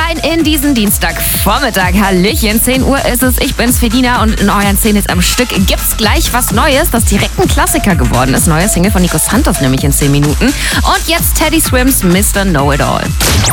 rein in diesen Dienstagvormittag. Hallöchen, 10 Uhr ist es. Ich bin's, Fedina, und in euren 10 Hits am Stück gibt's gleich was Neues, das direkt ein Klassiker geworden ist. Neue Single von Nico Santos nämlich in 10 Minuten. Und jetzt Teddy Swims Mr. Know-It-All.